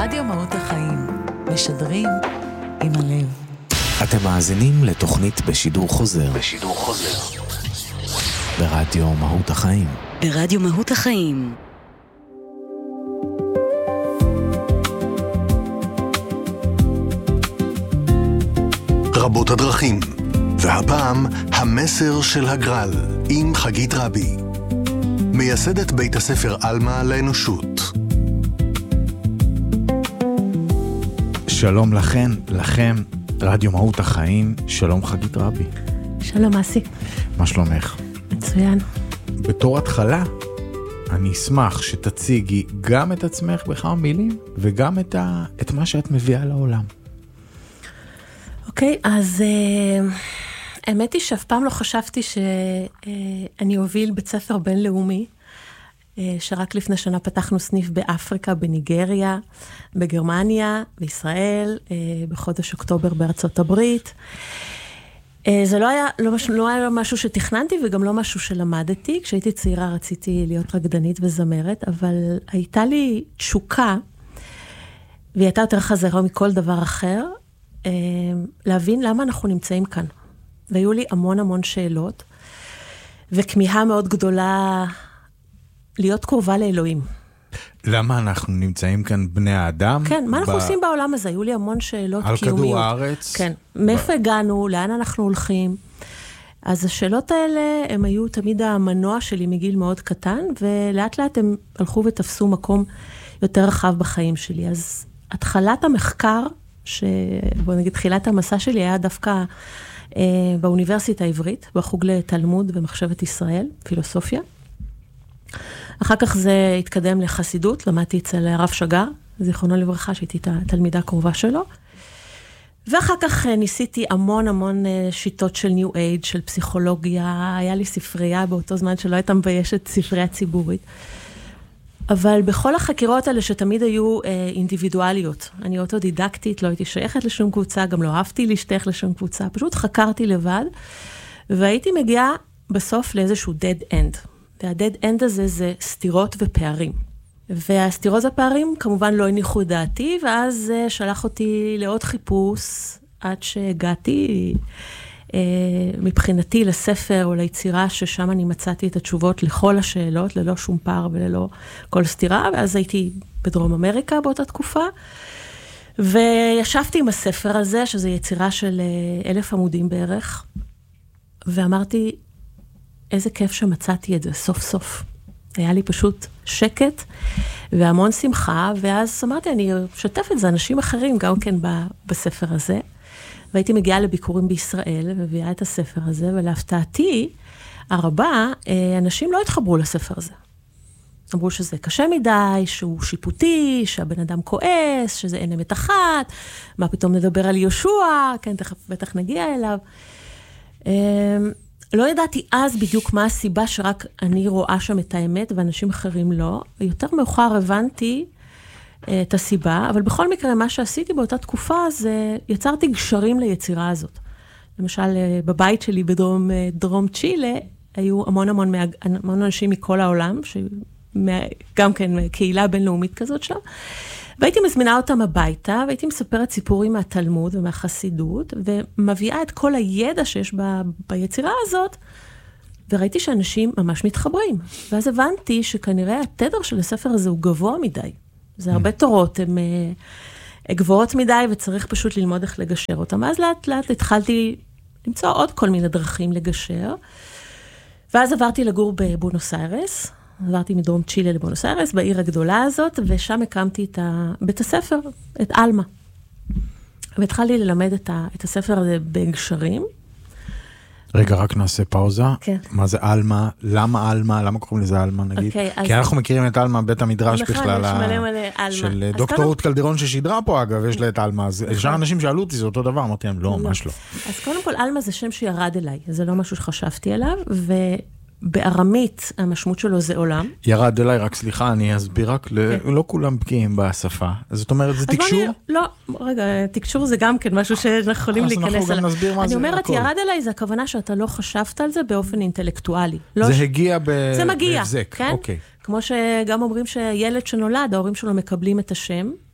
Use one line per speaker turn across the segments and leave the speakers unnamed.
רדיו מהות החיים, משדרים עם הלב.
אתם מאזינים לתוכנית בשידור חוזר. ברדיו מהות החיים.
ברדיו מהות החיים.
רבות הדרכים, והפעם המסר של הגרל עם חגית רבי, מייסדת בית הספר אלמה לאנושות.
שלום לכם, רדיו מהות החיים, שלום חגית רבי.
שלום אסי.
מה שלומך?
מצוין.
בתור התחלה, אני אשמח שתציגי גם את עצמך בכמה מילים, וגם את מה שאת מביאה לעולם.
אוקיי, אז האמת היא שאף פעם לא חשבתי שאני אוביל בית ספר בינלאומי, שרק לפני שנה פתחנו סניף באפריקה, בניגריה, בגרמניה, בישראל, בחודש אוקטובר בארצות הברית. זה לא היה משהו שתכננתי וגם לא משהו שלמדתי. כשהייתי צעירה רציתי להיות רקדנית וזמרת, אבל הייתה לי תשוקה, והיא הייתה יותר חזרה מכל דבר אחר, להבין למה אנחנו נמצאים כאן. והיו לי המון שאלות, וכמיהה מאוד גדולה להיות קרובה לאלוהים.
למה אנחנו נמצאים כאן בני האדם?
כן, מה אנחנו עושים בעולם הזה? היו לי המון שאלות
על
קיומיות.
כדור הארץ?
כן, מאיפה הגענו, לאן אנחנו הולכים? אז השאלות האלה, הם היו תמיד המנוע שלי מגיל מאוד קטן, ולאט לאט הם הלכו ותפסו מקום יותר רחב בחיים שלי. אז התחלת המחקר, בוא נגיד, תחילת המסע שלי היה דווקא באוניברסיטה העברית, בחוג לתלמוד ומחשבת ישראל, פילוסופיה. אחר כך זה התקדם לחסידות, למדתי אצל הרב שגר, זיכרונו לברכה, שהייתי את התלמידה הקרובה שלו. ואחר כך ניסיתי המון שיטות של ניו אייג', של פסיכולוגיה, היה לי ספרייה באותו זמן שלא הייתה מביישת ספרייה ציבורית. אבל בכל החקירות האלה שתמיד היו אינדיבידואליות, אני אוטודידקטית, לא הייתי שייכת לשום קבוצה, גם לא אהבתי להשתייך לשום קבוצה, פשוט חקרתי לבד, והייתי מגיעה בסוף לאיזשהו dead end. וה-dead end הזה זה סתירות ופערים. והסתירות והפערים כמובן לא הניחו את דעתי, ואז שלח אותי לעוד חיפוש, עד שהגעתי מבחינתי לספר או ליצירה, ששם אני מצאתי את התשובות לכל השאלות, ללא שום פער וללא כל סתירה, ואז הייתי בדרום אמריקה באותה תקופה, וישבתי עם הספר הזה, שזה יצירה של 1,000 עמודים בערך, ואמרתי, איזה כיף שמצאתי את זה, סוף סוף. היה לי פשוט שקט והמון שמחה, ואז אמרתי, אני אשתף את זה, אנשים אחרים גם כן בספר הזה, והייתי מגיעה לביקורים בישראל, ומביאה את הספר הזה, ולהפתעתי הרבה, אנשים לא התחברו לספר הזה. אמרו שזה קשה מדי, שהוא שיפוטי, שהבן אדם כועס, שזה אין אמת אחת, מה פתאום נדבר על יהושע, כן, בטח נגיע אליו. לא ידעתי אז בדיוק מה הסיבה שרק אני רואה שם את האמת, ואנשים אחרים לא. ויותר מאוחר הבנתי את הסיבה, אבל בכל מקרה מה שעשיתי באותה תקופה, זה יצרתי גשרים ליצירה הזאת. למשל, בבית שלי בדרום צ'ילה, היו המון אנשים מכל העולם, גם כן קהילה בינלאומית כזאת שם, והייתי מזמינה אותם הביתה, והייתי מספרת סיפורים מהתלמוד ומהחסידות, ומביאה את כל הידע שיש ביצירה הזאת, וראיתי שאנשים ממש מתחברים. ואז הבנתי שכנראה התדר של הספר הזה הוא גבוה מדי. זה הרבה תורות, הן גבוהות מדי, וצריך פשוט ללמוד איך לגשר אותם. אז לאט לאט התחלתי למצוא עוד כל מיני דרכים לגשר, ואז עברתי לגור בבונוס איירס, עברתי מדרום צ'ילה לבונוס איירס, בעיר הגדולה הזאת, ושם הקמתי את בית הספר, את אלמה. והתחלתי ללמד את הספר הזה בגשרים.
רגע, רק נעשה פאוזה.
כן.
מה זה אלמה? למה אלמה? למה קוראים לזה אלמה, נגיד? כי אנחנו מכירים את אלמה, בית המדרש בכלל, של דוקטור רות קלדרון ששידרה פה, אגב, יש לה את אלמה. אז ישר אנשים שאלו אותי, זה אותו דבר, אמרתי להם, לא, ממש לא.
אז קודם כל, אלמה זה שם שירד אליי, זה לא משהו שחשבתי עליו, בארמית, המשמעות שלו זה עולם.
ירד אליי, רק סליחה, אני אסביר רק, לא כולם בקיאים בשפה. זאת אומרת, זה תקשור?
לא, רגע, תקשור זה גם כן משהו שאנחנו יכולים להיכנס עליו.
אז אנחנו גם נסביר מה זה.
אני אומרת, ירד אליי, זה הכוונה שאתה לא חשבת על זה באופן אינטלקטואלי.
זה הגיע בהבזק.
זה מגיע, כן? כמו שגם אומרים שילד שנולד, ההורים שלו מקבלים את השם,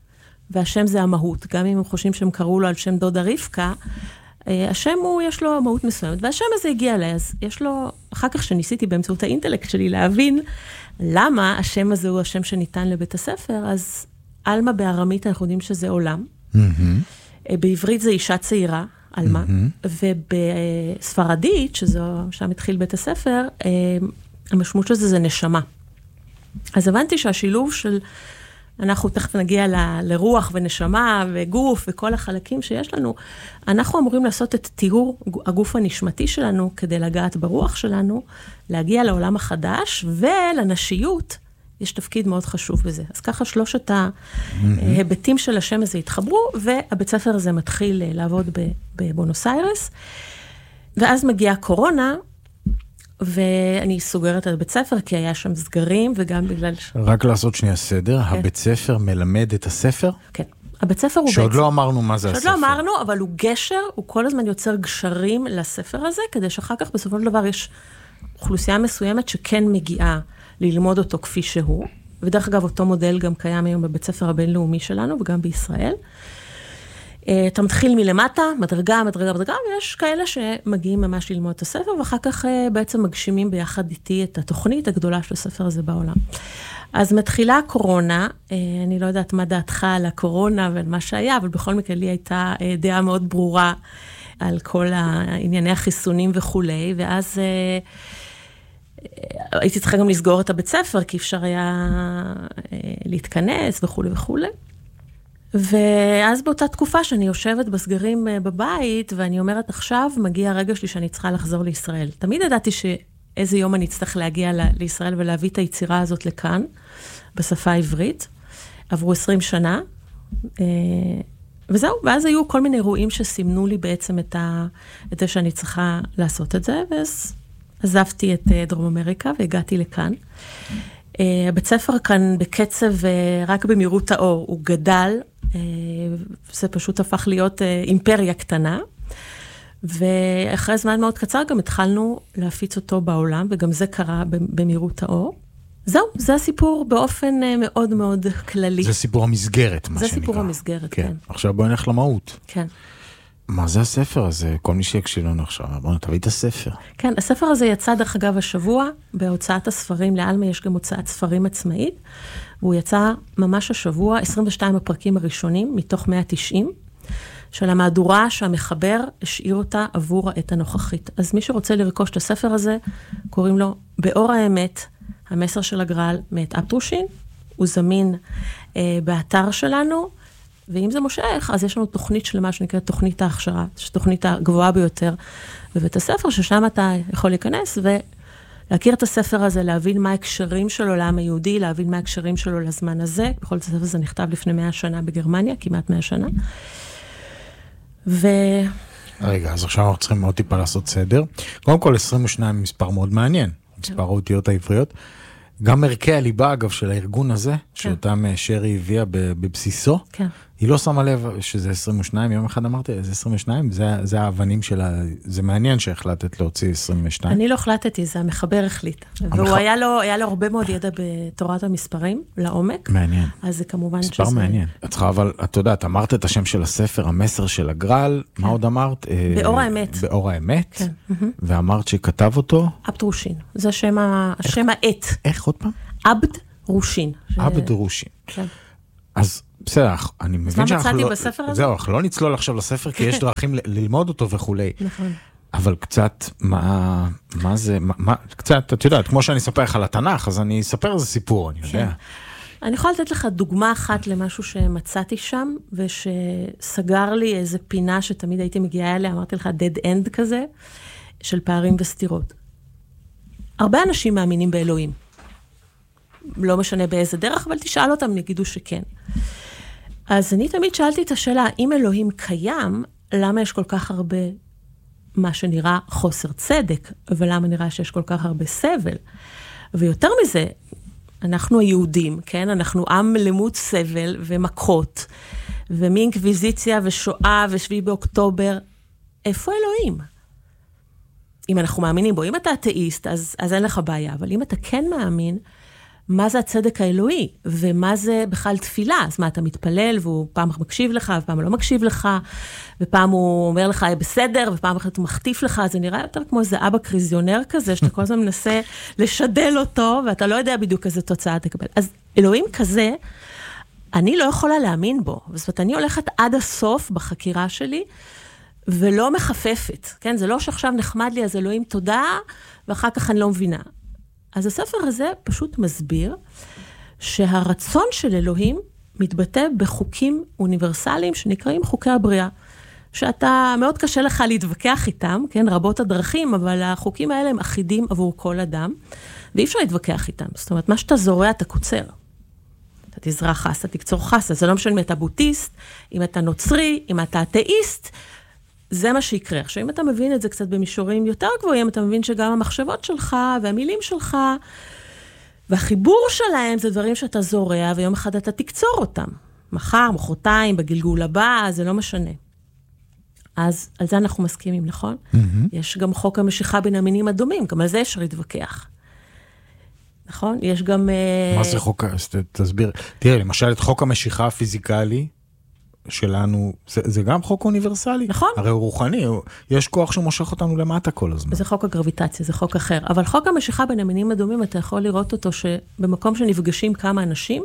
והשם זה המהות. גם אם הם חושבים שהם קראו לו על שם דודה רבקה, השם יש לו מהות מסוימת, והשם הזה הגיע אליי, אז יש לו, אחר כך שניסיתי באמצעות האינטלקט שלי להבין למה השם הזה הוא השם שניתן לבית הספר, אז אלמה בארמית אנחנו יודעים שזה עולם, בעברית זה אישה צעירה, אלמה, ובספרדית, שם התחיל בית הספר, המשמעות של זה נשמה. אז הבנתי שהשילוב של, אנחנו תכף נגיע לרוח ונשמה וגוף וכל החלקים שיש לנו, אנחנו אמורים לעשות את טיהור הגוף הנשמתי שלנו, כדי לגעת ברוח שלנו, להגיע לעולם החדש, ולנשיות יש תפקיד מאוד חשוב בזה. אז ככה שלושת ההיבטים של השם הזה התחברו, והבית ספר הזה מתחיל לעבוד בבונוס איירס, ואז מגיעה קורונה, ואני סוגרת את הבית ספר, כי היה שם סגרים, וגם בגלל...
רק לעשות שנייה סדר, כן. הבית ספר מלמד את הספר?
כן. הבית ספר הוא...
שעוד לא אמרנו מה זה הספר.
שעוד לא אמרנו, אבל הוא גשר, הוא כל הזמן יוצר גשרים לספר הזה, כדי שאחר כך בסופו של דבר יש אוכלוסייה מסוימת שכן מגיעה ללמוד אותו כפי שהוא, ודרך אגב אותו מודל גם קיים היום בבית ספר הבינלאומי שלנו, וגם בישראל. אתה מתחיל מלמטה, מדרגה, ויש כאלה שמגיעים ממש ללמוד את הספר, ואחר כך בעצם מגשימים ביחד איתי את התוכנית הגדולה של הספר הזה בעולם. אז מתחילה הקורונה, אני לא יודעת מה דעתך על הקורונה ועל מה שהיה, אבל בכל מקרה לי הייתה דעה מאוד ברורה על כל הענייני החיסונים וכו', ואז הייתי צריכה גם לסגור את הבית ספר, כי אפשר היה להתכנס וכו' וכו'. ואז באותה תקופה שאני יושבת בסגרים בבית, ואני אומרת, עכשיו מגיע הרגע שלי שאני צריכה לחזור לישראל. תמיד ידעתי שאיזה יום אני אצטרך להגיע לישראל ולהביא את היצירה הזאת לכאן, בשפה העברית. עברו 20 שנה, וזהו, ואז היו כל מיני אירועים שסימנו לי בעצם את זה שאני צריכה לעשות את זה, ואז עזבתי את דרום אמריקה והגעתי לכאן. הבית ספר כאן בקצב רק במהירות האור, הוא גדל, זה פשוט הפך להיות אימפריה קטנה, ואחרי זמן מאוד קצר גם התחלנו להפיץ אותו בעולם, וגם זה קרה במהירות האור. זהו, זה הסיפור באופן מאוד מאוד כללי.
זה סיפור המסגרת, מה שנקרא.
זה סיפור המסגרת, כן.
עכשיו בואי נלך למהות.
כן.
מה זה הספר הזה? כל מי שיקשיב לנו עכשיו, בואו נתביא את הספר.
כן, הספר הזה יצא דרך אגב השבוע, בהוצאת הספרים, לאלמה יש גם הוצאת ספרים עצמאית, והוא יצא ממש השבוע, 22 הפרקים הראשונים, מתוך 190, של המהדורה שהמחבר השאיר אותה עבור העת הנוכחית. אז מי שרוצה לרכוש את הספר הזה, קוראים לו באור האמת, המסר של הגרל, מאת אפטרושין, הוא זמין באתר שלנו, ואם זה מושך, אז יש לנו תוכנית שלמה שנקראת תוכנית ההכשרה, שתוכנית הגבוהה ביותר בבית הספר, ששם אתה יכול להיכנס ולהכיר את הספר הזה, להבין מה ההקשרים שלו לעם היהודי, להבין מה ההקשרים שלו לזמן הזה. בכל זאת הספר הזה נכתב לפני 100 שנה בגרמניה, כמעט 100 שנה.
רגע, אז עכשיו אנחנו צריכים מאוד טיפה לעשות סדר. קודם כל, 22 מספר מאוד מעניין, מספר האותיות העבריות. גם ערכי הליבה, אגב, של הארגון הזה, שאותם שרי הביאה בבסיסו, היא לא שמה לב שזה 22, יום אחד אמרתי, זה 22, זה האבנים שלה, זה מעניין שהחלטת להוציא 22.
אני לא החלטתי, זה המחבר החליט. והוא היה לו הרבה מאוד ידע בתורת המספרים, לעומק.
מעניין.
אז זה כמובן שזה...
מספר מעניין. את צריכה, אבל את יודעת, אמרת את השם של הספר, המסר של הגרל, מה עוד אמרת?
באור האמת.
באור האמת. כן. ואמרת שכתב אותו?
אפטרושין. זה השם העט.
איך עוד פעם?
עבד רושין.
עבד רושין.
כן.
אז בסדר, אני מבין
שאנחנו לא... בספר הזה?
זהו, אנחנו לא נצלול עכשיו לספר, כי יש דרכים ללמוד אותו וכולי.
נכון.
אבל קצת, מה זה, קצת, את יודעת, כמו שאני אספר לך על התנ"ך, אז אני אספר איזה סיפור, אני יודע.
אני יכולה לתת לך דוגמה אחת למשהו שמצאתי שם, ושסגר לי איזה פינה שתמיד הייתי מגיעה אליה, אמרתי לך, dead end כזה, של פערים וסתירות. הרבה אנשים מאמינים באלוהים. לא משנה באיזה דרך, אבל תשאל אותם, יגידו שכן. אז אני תמיד שאלתי את השאלה, אם אלוהים קיים, למה יש כל כך הרבה, מה שנראה חוסר צדק, ולמה נראה שיש כל כך הרבה סבל? ויותר מזה, אנחנו היהודים, כן? אנחנו עם למוד סבל ומכות, ומאינקוויזיציה ושואה ושביעי באוקטובר. איפה אלוהים? אם אנחנו מאמינים בו, אם אתה אתאיסט, אז אין לך בעיה, אבל אם אתה כן מאמין, מה זה הצדק האלוהי, ומה זה בכלל תפילה. אז מה, אתה מתפלל, והוא פעם מקשיב לך, ופעם לא מקשיב לך, ופעם הוא אומר לך, בסדר, ופעם אחת הוא מחטיף לך, זה נראה יותר כמו איזה אבא קריזיונר כזה, שאתה כל הזמן מנסה לשדל אותו, ואתה לא יודע בדיוק איזה תוצאה תקבל. אז אלוהים כזה, אני לא יכולה להאמין בו. זאת אומרת, אני הולכת עד הסוף בחקירה שלי, ולא מחפפת, כן? זה לא שעכשיו נחמד לי, אז אלוהים תודה, ואחר כך אני לא מבינה. אז הספר הזה פשוט מסביר שהרצון של אלוהים מתבטא בחוקים אוניברסליים שנקראים חוקי הבריאה, שאתה מאוד קשה לך להתווכח איתם, כן? רבות הדרכים, אבל החוקים האלה הם אחידים עבור כל אדם, ואי אפשר להתווכח איתם. זאת אומרת, מה שאתה זורע, אתה קוצר. אתה תזרע חסה, תקצור חסה. זה לא משנה אם אתה בוטיסט, אם אתה נוצרי, אם אתה אתאיסט, זה מה שיקרה. עכשיו, אם אתה מבין את זה קצת במישורים יותר גבוהים, אתה מבין שגם המחשבות שלך והמילים שלך והחיבור שלהם זה דברים שאתה זורע, ויום אחד אתה תקצור אותם. מחר, מחרתיים, בגלגול הבא, זה לא משנה. אז על זה אנחנו מסכימים, נכון? יש גם חוק המשיכה בין המינים הדומים, גם על זה אפשר להתווכח. נכון? יש גם...
מה זה חוק? תסביר. תראה, למשל את חוק המשיכה הפיזיקלי, שלנו, זה גם חוק אוניברסלי.
נכון.
הרי הוא רוחני, יש כוח שמושך אותנו למטה כל הזמן.
זה חוק הגרביטציה, זה חוק אחר. אבל חוק המשיכה בין המינים הדומים, אתה יכול לראות אותו שבמקום שנפגשים כמה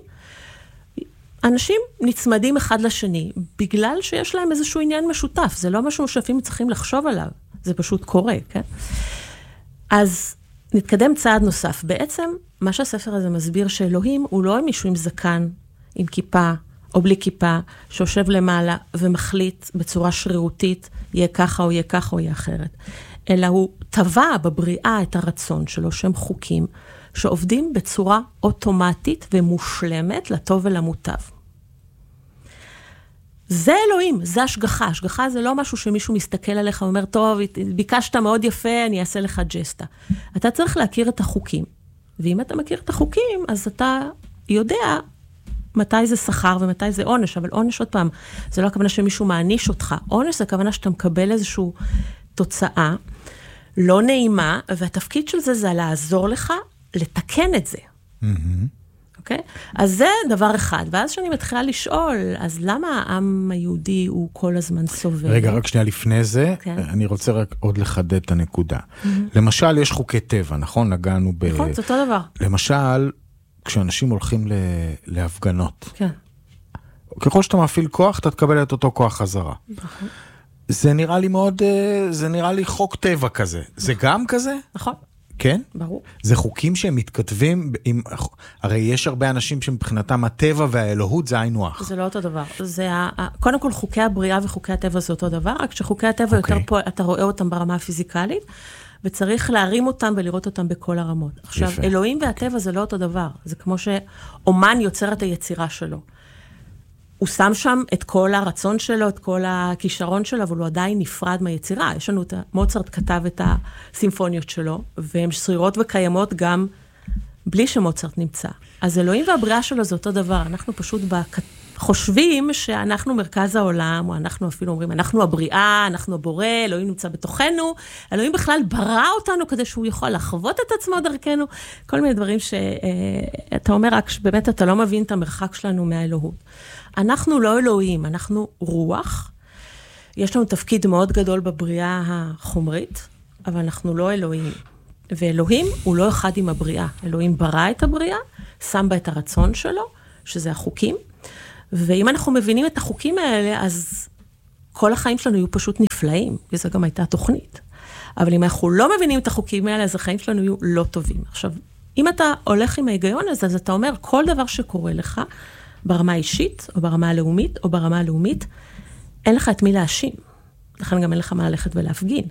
אנשים נצמדים אחד לשני, בגלל שיש להם איזשהו עניין משותף. זה לא משהו שאפילו צריכים לחשוב עליו. זה פשוט קורה, כן? אז נתקדם צעד נוסף. בעצם, מה שהספר הזה מסביר שאלוהים הוא לא מישהו עם זקן, עם כיפה, או בלי כיפה, שיושב למעלה ומחליט בצורה שרירותית, יהיה ככה או יהיה ככה או יהיה אחרת. אלא הוא טבע בבריאה את הרצון שלו, שהם חוקים, שעובדים בצורה אוטומטית ומושלמת לטוב ולמוטב. זה אלוהים, זה השגחה. השגחה זה לא משהו שמישהו מסתכל עליך ואומר, טוב, ביקשת מאוד יפה, אני אעשה לך ג'סטה. אתה צריך להכיר את החוקים. ואם אתה מכיר את החוקים, אז אתה יודע מתי זה שכר ומתי זה עונש, אבל עונש עוד פעם, זה לא הכוונה שמישהו מעניש אותך. עונש זה הכוונה שאתה מקבל איזושהי תוצאה לא נעימה, והתפקיד של זה זה לעזור לך לתקן את זה. אוקיי? אז זה דבר אחד. ואז שאני מתחילה לשאול, אז למה העם היהודי הוא כל הזמן סובל?
רגע, רק שנייה לפני זה, אני רוצה רק עוד לחדד את הנקודה. למשל, יש חוקי טבע, נכון? נגענו
נכון, זה אותו דבר.
למשל, כשאנשים הולכים להפגנות.
כן.
ככל שאתה מפעיל כוח, אתה תקבל את אותו כוח חזרה.
נכון.
זה נראה לי מאוד, זה נראה לי חוק טבע כזה. זה גם כזה?
נכון.
כן?
ברור.
זה חוקים שהם מתכתבים עם, הרי יש הרבה אנשים שמבחינתם הטבע והאלוהות זה היינו הך.
זה לא אותו דבר. זה, קודם כל חוקי הבריאה וחוקי הטבע זה אותו דבר, רק שחוקי הטבע יותר פה, אתה רואה אותם ברמה הפיזיקלית, וצריך להרים אותם ולראות אותם בכל הרמות. עכשיו, אלוהים והטבע זה לא אותו דבר. זה כמו שאומן יוצר את היצירה שלו. הוא שם שם את כל הרצון שלו, את כל הכישרון שלו, אבל הוא עדיין נפרד מהיצירה. יש לנו מוצרט כתב את הסימפוניות שלו, והן שרירות וקיימות גם בלי שמוצרט נמצא. אז אלוהים והבריאה שלו זה אותו דבר. אנחנו פשוט חושבים שאנחנו מרכז העולם, או אנחנו אפילו אומרים, אנחנו הבריאה, אנחנו הבורא, אלוהים נמצא בתוכנו, אלוהים בכלל ברא אותנו כדי שהוא יכול לחוות את עצמו דרכנו, כל מיני דברים שאתה אומר רק שבאמת אתה לא מבין את המרחק שלנו מהאלוהות. אנחנו לא אלוהים, אנחנו רוח, יש לנו תפקיד מאוד גדול בבריאה החומרית, אבל אנחנו לא אלוהים. ואלוהים הוא לא אחד עם הבריאה. אלוהים ברא את הבריאה, שם בה את הרצון שלו, שזה החוקים, ואם אנחנו מבינים את החוקים האלה, אז כל החיים שלנו יהיו פשוט נפלאים, וזו גם הייתה תוכנית. אבל אם אנחנו לא מבינים את החוקים האלה, אז החיים שלנו יהיו לא טובים. עכשיו, אם אתה הולך עם ההיגיון הזה, אז אתה אומר, כל דבר שקורה לך, ברמה האישית, או ברמה הלאומית, או ברמה הלאומית, אין לך את מי להאשים. לכן גם אין לך מה ללכת ולהפגין.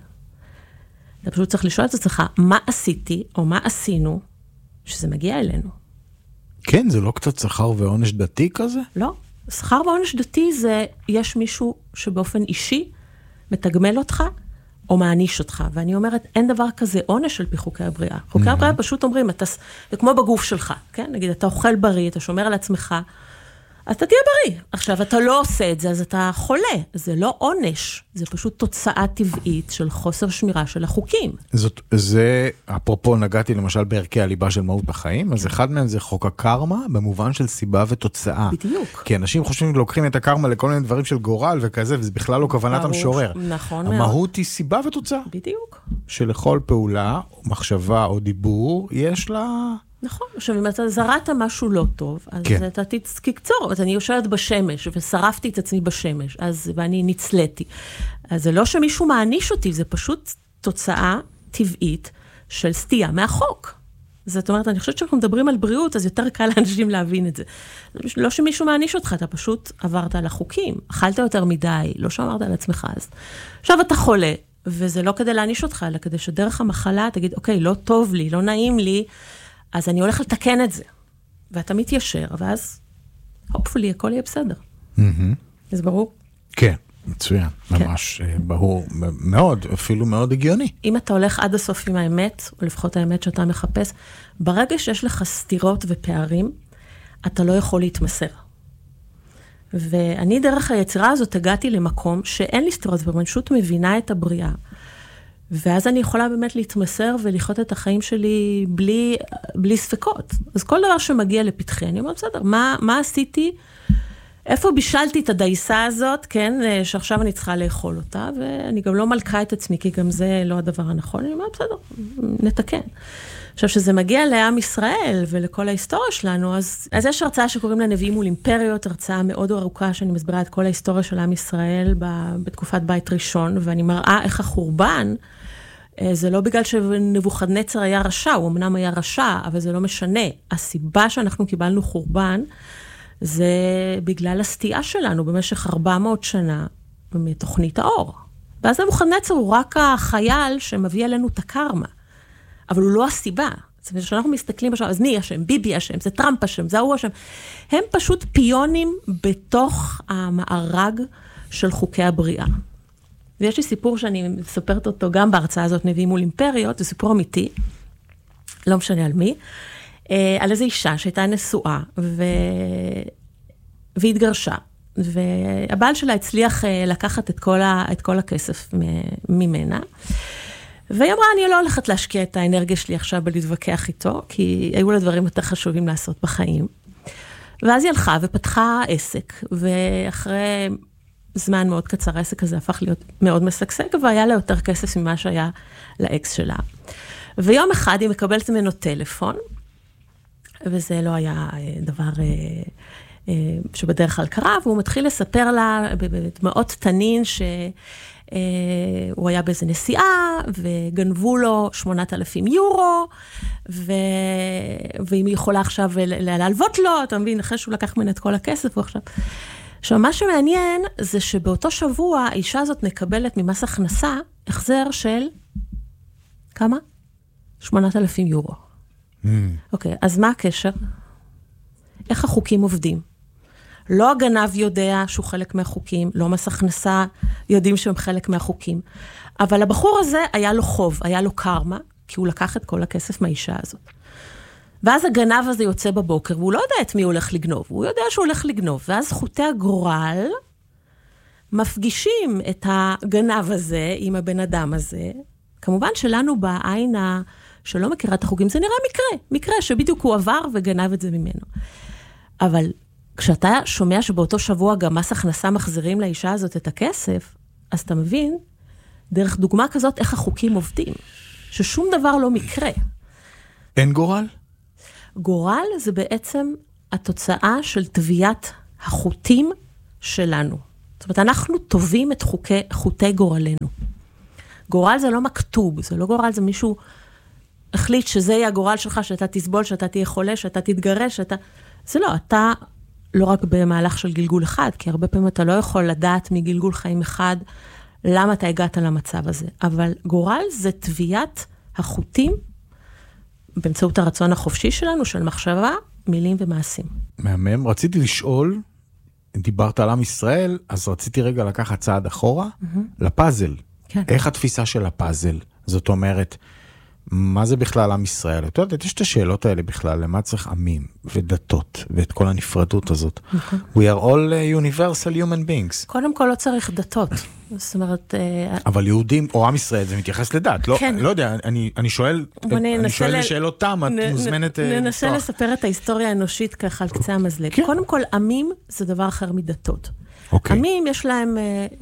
אתה פשוט צריך לשאול את עצמך, מה עשיתי, או מה עשינו, שזה מגיע אלינו.
כן, זה לא קצת שכר ועונש דתי כזה?
לא. שכר ועונש דתי זה, יש מישהו שבאופן אישי מתגמל אותך, או מעניש אותך. ואני אומרת, אין דבר כזה עונש על פי חוקי הבריאה. חוקי הבריאה פשוט אומרים, זה כמו בגוף שלך, כן? נגיד, אתה אוכל בריא, אתה שומר על עצמך, אז אתה תהיה בריא. עכשיו, אתה לא עושה את זה, אז אתה חולה. זה לא עונש, זה פשוט תוצאה טבעית של חוסר שמירה של החוקים.
זה, אפרופו, נגעתי למשל בערכי הליבה של מהות בחיים, אז אחד מהם זה חוק הקרמה, במובן של סיבה ותוצאה.
בדיוק.
כי אנשים חושבים, לוקחים את הקרמה לכל מיני דברים של גורל וכזה, וזה בכלל לא כוונת המשורר.
נכון מאוד.
המהות היא סיבה ותוצאה.
בדיוק.
שלכל פעולה, מחשבה או דיבור, יש לה...
נכון, עכשיו אם אתה זרעת משהו לא טוב, אז כן. אתה תקצור, אז אני יושבת בשמש, ושרפתי את עצמי בשמש, ואני נצלתי. אז זה לא שמישהו מעניש אותי, זה פשוט תוצאה טבעית של סטייה מהחוק. זאת אומרת, אני חושבת שאנחנו מדברים על בריאות, אז יותר קל לאנשים להבין את זה. לא שמישהו מעניש אותך, אתה פשוט עברת על החוקים, אכלת יותר מדי, לא שמרת על עצמך אז. עכשיו אתה חולה, וזה לא כדי להעניש אותך, אלא כדי שדרך המחלה תגיד, אוקיי, לא טוב לי, לא נעים לי, אז אני הולך לתקן את זה. ואתה מתיישר, ואז, hopefully, הכל יהיה בסדר. אז ברור?
כן, מצוין. ממש ברור מאוד, אפילו מאוד הגיוני.
אם אתה הולך עד הסוף עם האמת, או לפחות האמת שאתה מחפש, ברגע שיש לך סתירות ופערים, אתה לא יכול להתמסר. ואני דרך היצירה הזאת הגעתי למקום שאין לי סתירות, ואני פשוט מבינה את הבריאה. ואז אני יכולה באמת להתמסר ולחיות את החיים שלי בלי ספקות. אז כל דבר שמגיע לפתחי, אני אומרת, בסדר, מה עשיתי? איפה בישלתי את הדייסה הזאת, כן, שעכשיו אני צריכה לאכול אותה, ואני גם לא מלכה את עצמי, כי גם זה לא הדבר הנכון, אני אומרת, בסדר, נתקן. עכשיו, שזה מגיע לעם ישראל ולכל ההיסטוריה שלנו, אז יש הרצאה שקוראים לה נביאים מול אימפריות, הרצאה מאוד ארוכה שאני מסבירה את כל ההיסטוריה של עם ישראל בתקופת בית ראשון, ואני מראה איך החורבן, זה לא בגלל שנבוכדנצר היה רשע, הוא אמנם היה רשע, אבל זה לא משנה. הסיבה שאנחנו קיבלנו חורבן, זה בגלל הסטייה שלנו במשך 400 שנה מתוכנית האור. ואז נבוכדנצר הוא רק החייל שמביא אלינו את הקרמה. אבל הוא לא הסיבה. זאת אומרת, כשאנחנו מסתכלים בשם, אז מי אשם? ביבי אשם, זה טראמפ אשם, זה הוא אשם. הם פשוט פיונים בתוך המארג של חוקי הבריאה. ויש לי סיפור שאני מספרת אותו גם בהרצאה הזאת, נביאים מול אימפריות, זה סיפור אמיתי, לא משנה על מי, על איזו אישה שהייתה נשואה, והתגרשה, והבעל שלה הצליח לקחת את כל הכסף ממנה, והיא אמרה, אני לא הולכת להשקיע את האנרגיה שלי עכשיו בלהתווכח איתו, כי היו לה דברים יותר חשובים לעשות בחיים. ואז היא הלכה ופתחה עסק, ואחרי זמן מאוד קצר, העסק הזה הפך להיות מאוד משגשג, והיה לה יותר כסף ממה שהיה לאקס שלה. ויום אחד היא מקבלת ממנו טלפון, וזה לא היה דבר שבדרך כלל קרה, והוא מתחיל לספר לה בדמעות תנין שהוא היה באיזה נסיעה, וגנבו לו 8,000 יורו, ואם היא יכולה עכשיו להלוות לו, אתה מבין, אחרי שהוא לקח ממנה את כל הכסף, הוא עכשיו, מה שמעניין זה שבאותו שבוע, האישה הזאת מקבלת ממס הכנסה, החזר של, כמה? 8,000 יורו. אוקיי, אז מה הקשר? איך החוקים עובדים? לא הגנב יודע שהוא חלק מהחוקים, לא מס הכנסה יודעים שהם חלק מהחוקים, אבל הבחור הזה היה לו חוב, היה לו קרמה, כי הוא לקח את כל הכסף מהאישה הזאת. ואז הגנב הזה יוצא בבוקר, והוא לא יודע את מי הוא הולך לגנוב, הוא יודע שהוא הולך לגנוב, ואז חוטי הגורל מפגישים את הגנב הזה עם הבן אדם הזה. כמובן שלנו בעין שלא מכירה את החוקים, זה נראה מקרה שבדיוק הוא עבר וגנב את זה ממנו. אבל כשאתה שומע שבאותו שבוע גם מס הכנסה מחזירים לאישה הזאת את הכסף, אז אתה מבין, דרך דוגמה כזאת, איך החוקים עובדים. ששום דבר לא מקרה.
אין גורל?
גורל זה בעצם התוצאה של תביעת החוטים שלנו. זאת אומרת, אנחנו טובים את חוטי גורלנו. גורל זה לא מכתוב, זה לא גורל, זה מישהו החליט שזה יהיה הגורל שלך, שאתה תסבול, שאתה תהיה חולה, שאתה תתגרש, זה לא, אתה לא רק במהלך של גלגול אחד, כי הרבה פעמים אתה לא יכול לדעת מגלגול חיים אחד, למה אתה הגעת למצב הזה. אבל גורל זה תביעת החוטים, באמצעות הרצון החופשי שלנו, של מחשבה, מילים ומעשים. מהמם.
רציתי לשאול, דיברת על עם ישראל, אז רציתי רגע לקחת צעד אחורה, לפאזל. כן. איך התפיסה של הפאזל? זאת אומרת, מה זה בכלל עם ישראל? אתה יודעת, יש את השאלות האלה בכלל, למה צריך עמים ודתות, ואת כל הנפרדות הזאת. We are all universal human beings.
קודם כל לא צריך דתות. זאת אומרת...
אבל יהודים, או עם ישראל, זה מתייחס לדת. לא יודע, אני שואל לשאלות תם, את מוזמנת...
ננסה לספר את ההיסטוריה האנושית ככה על קצה המזלג. קודם כל, עמים זה דבר אחר מדתות. עמים יש להם...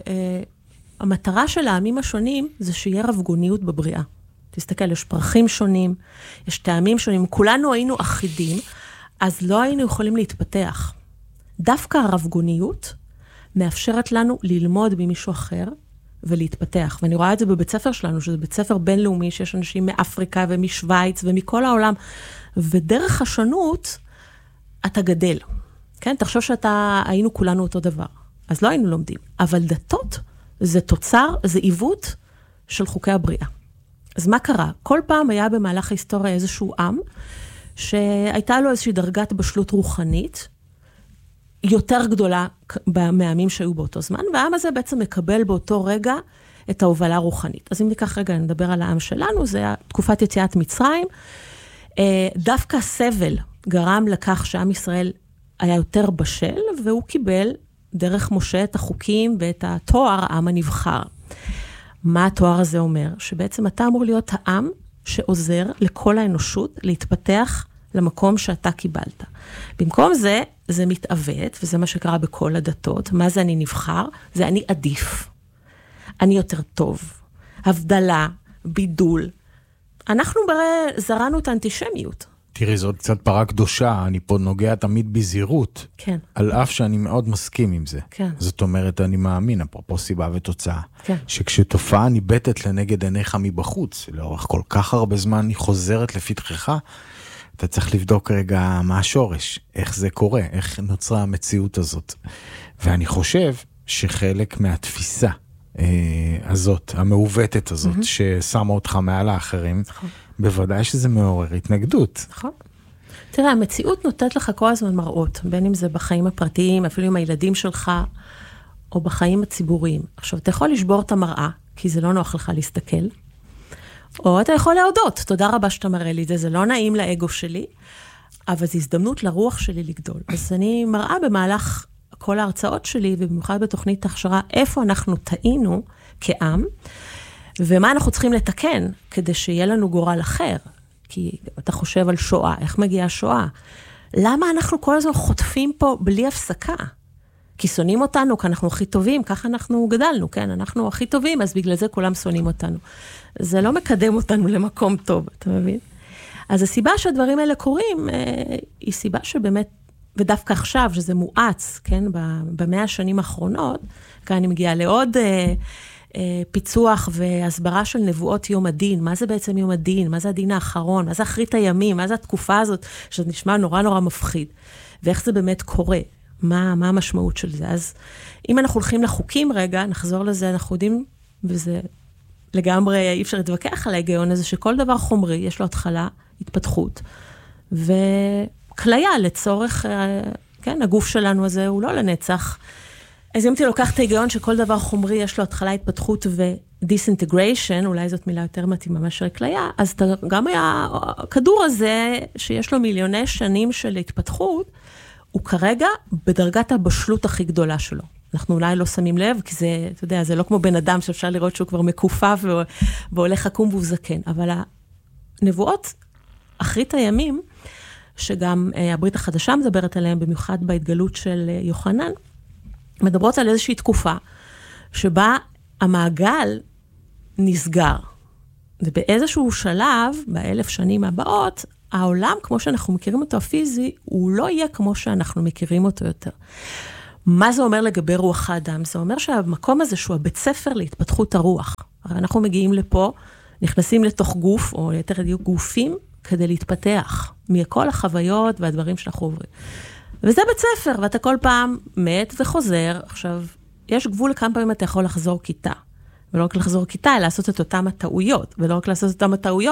המטרה של העמים השונים זה שיהיה רבגוניות בבריאה. תסתכל, יש פרחים שונים, יש טעמים שונים, כולנו היינו אחידים, אז לא היינו יכולים להתפתח. דווקא הרבגוניות מאפשרת לנו ללמוד ממישהו אחר ולהתפתח. ואני רואה את זה בבית ספר שלנו, שזה בית ספר בינלאומי, שיש אנשים מאפריקה ומשוויץ ומכל העולם, ודרך השונות אתה גדל. כן? תחשוב היינו כולנו אותו דבר. אז לא היינו לומדים. אבל דתות זה תוצר, זה עיוות של חוקי הבריאה. אז מה קרה? כל פעם היה במהלך ההיסטוריה איזשהו עם, שהייתה לו איזושהי דרגת בשלות רוחנית, יותר גדולה מהעמים שהיו באותו זמן, והעם הזה בעצם מקבל באותו רגע את ההובלה הרוחנית. אז אם ניקח רגע, נדבר על העם שלנו, זה תקופת יציאת מצרים, דווקא הסבל גרם לכך שעם ישראל היה יותר בשל, והוא קיבל דרך משה את החוקים ואת התואר העם הנבחר. מה התואר הזה אומר? שבעצם אתה אמור להיות העם שעוזר לכל האנושות להתפתח למקום שאתה קיבלת. במקום זה, זה מתעוות, וזה מה שקרה בכל הדתות. מה זה אני נבחר? זה אני עדיף. אני יותר טוב. הבדלה, בידול. אנחנו זרענו את האנטישמיות.
תראי, זאת קצת פרה קדושה, אני פה נוגע תמיד בזהירות.
כן.
על אף שאני מאוד מסכים עם זה.
כן.
זאת אומרת, אני מאמין, אפרופו סיבה ותוצאה.
כן.
שכשתופעה ניבטת לנגד עיניך מבחוץ, לאורך כל כך הרבה זמן היא חוזרת לפתחך, אתה צריך לבדוק רגע מה השורש, איך זה קורה, איך נוצרה המציאות הזאת. ואני חושב שחלק מהתפיסה הזאת, המעוותת הזאת, ששמה אותך מעל האחרים, בוודאי שזה מעורר התנגדות.
נכון. תראה, המציאות נותנת לך כל הזמן מראות, בין אם זה בחיים הפרטיים, אפילו עם הילדים שלך, או בחיים הציבוריים. עכשיו, אתה יכול לשבור את המראה, כי זה לא נוח לך להסתכל, או אתה יכול להודות, תודה רבה שאתה מראה לי את זה, זה לא נעים לאגו שלי, אבל זו הזדמנות לרוח שלי לגדול. אז אני מראה במהלך כל ההרצאות שלי, ובמיוחד בתוכנית ההכשרה, איפה אנחנו טעינו כעם, ומה אנחנו צריכים לתקן, כדי שיהיה לנו גורל אחר. כי אתה חושב על שואה, איך מגיעה שואה? למה אנחנו כל הזמן חוטפים פה בלי הפסקה? כי שונאים אותנו, כי אנחנו הכי טובים, ככה אנחנו גדלנו, כן? אנחנו הכי טובים, אז בגלל זה כולם שונאים אותנו. זה לא מקדם אותנו למקום טוב, אתה מבין? אז הסיבה שהדברים האלה קורים, היא סיבה שבאמת, ודווקא עכשיו, שזה מואץ, כן? במאה השנים האחרונות, כאן אני מגיעה לעוד פיצוח והסברה של נבואות יום הדין. מה זה בעצם יום הדין? מה זה הדין האחרון? מה זה אחרית הימים? מה זה התקופה הזאת? שזה נשמע נורא נורא מפחיד. ואיך זה באמת קורה? מה המשמעות של זה? אז אם אנחנו הולכים לחוקים רגע, נחזור לזה, אנחנו יודעים, וזה לגמרי אי אפשר להתווכח על ההיגיון הזה, שכל דבר חומרי, יש לו התחלה, התפתחות, וכליה לצורך, כן, הגוף שלנו הזה הוא לא לנצח. אז אם אתה לוקח את ההיגיון שכל דבר חומרי, יש לו התחלה, התפתחות ודיסאינטגריישן, אולי זאת מילה יותר מתאימה מאשר כליה, אז גם הכדור הזה, שיש לו מיליוני שנים של התפתחות, הוא כרגע בדרגת הבשלות הכי גדולה שלו. אנחנו אולי לא שמים לב, כי זה, אתה יודע, זה לא כמו בן אדם שאפשר לראות שהוא כבר מקופף והולך חכום והוא זקן. אבל הנבואות, אחרית הימים, שגם הברית החדשה מדברת עליהם, במיוחד בהתגלות של יוחנן, מדברות על איזושהי תקופה, שבה המעגל נסגר. ובאיזשהו שלב, ב1000 שנים הבאות, העולם, כמו שאנחנו מכירים אותו הפיזי, הוא לא יהיה כמו שאנחנו מכירים אותו יותר. מה זה אומר לגבי רוח האדם? זה אומר שהמקום הזה שהוא הבית ספר להתפתחות הרוח. הרי אנחנו מגיעים לפה, נכנסים לתוך גוף, או יותר דיוק גופים, כדי להתפתח מכל החוויות והדברים שאנחנו עוברים. וזה בית ספר, ואתה כל פעם מת וחוזר. עכשיו, יש גבול לכמה פעמים אתה יכול לחזור כיתה. ולא רק לחזור כיתה, אלא לעשות את אותם הטעויות. ולא רק לעשות את אותם הטעויות,